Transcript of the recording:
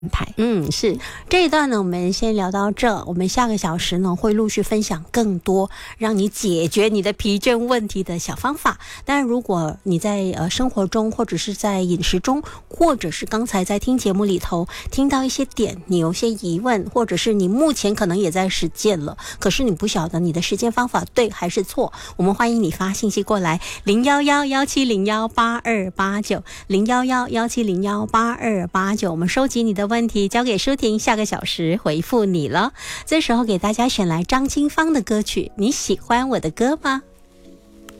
排。 是这一段呢，我们先聊到这。我们下个小时呢，会陆续分享更多让你解决你的疲倦问题的小方法。当然，如果你在生活中，或者是在饮食中，或者是刚才在听节目里头听到一些点，你有些疑问，或者是你目前可能也在实践了，可是你不晓得你的实践方法对还是错，我们欢迎你发信息过来011-1701-8289，011-1701-8289，我们收集你的问题，交给舒婷，下个小时回复你了。这时候给大家选来张清芳的歌曲，你喜欢我的歌吗？